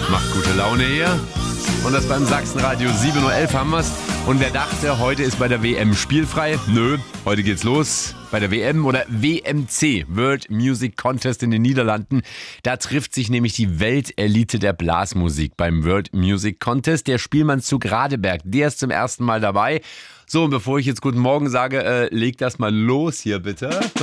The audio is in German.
Macht gute Laune hier. Und das beim Sachsenradio 7.11 Uhr haben wir's. Und wer dachte, heute ist bei der WM spielfrei? Nö, heute geht's los. Bei der WM oder WMC, World Music Contest in den Niederlanden. Da trifft sich nämlich die Weltelite der Blasmusik beim World Music Contest. Der Spielmannszug Radeberg, der ist zum ersten Mal dabei. So, und bevor ich jetzt guten Morgen sage, leg das mal los hier bitte.